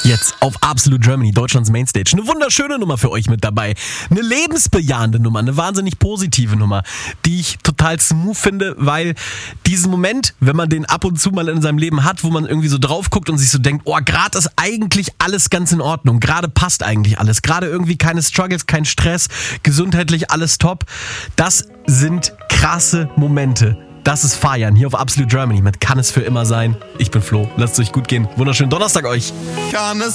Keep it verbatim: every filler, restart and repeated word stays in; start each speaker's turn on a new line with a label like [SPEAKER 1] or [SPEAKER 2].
[SPEAKER 1] Jetzt auf Absolute Germany, Deutschlands Mainstage. Eine wunderschöne Nummer für euch mit dabei. Eine lebensbejahende Nummer, eine wahnsinnig positive Nummer, die ich total smooth finde, weil diesen Moment, wenn man den ab und zu mal in seinem Leben hat, wo man irgendwie so drauf guckt und sich so denkt, oh, gerade ist eigentlich alles ganz in Ordnung, gerade passt eigentlich alles, gerade irgendwie keine Struggles, kein Stress, gesundheitlich alles top. Das sind krasse Momente. Das ist Feiern hier auf Absolute Germany mit Kann es für immer sein. Ich bin Flo, lasst es euch gut gehen. Wunderschönen Donnerstag euch.
[SPEAKER 2] Kann es